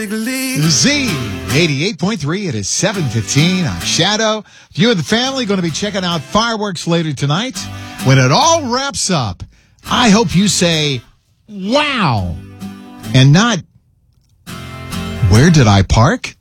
Z 88.3. It is 7:15. I'm Shadow. You and the family going to be checking out fireworks later tonight. When it all wraps up, I hope you say, wow, and not, where did I park?